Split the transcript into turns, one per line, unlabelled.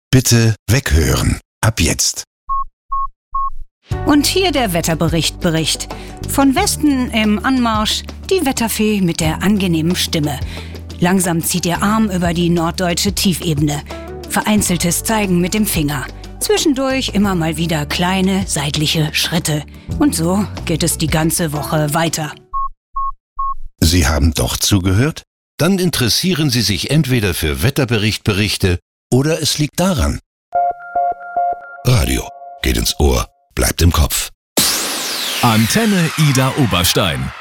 Bitte weghören. Ab jetzt.
Und hier der Wetterbericht. Von Westen im Anmarsch die Wetterfee mit der angenehmen Stimme. Langsam zieht ihr Arm über die norddeutsche Tiefebene. Vereinzeltes Zeigen mit dem Finger. Zwischendurch immer mal wieder kleine seitliche Schritte. Und so geht es die ganze Woche weiter.
Sie haben doch zugehört? Dann interessieren Sie sich entweder für Wetterberichte oder es liegt daran. Radio geht ins Ohr, bleibt im Kopf.
Antenne Ida Oberstein.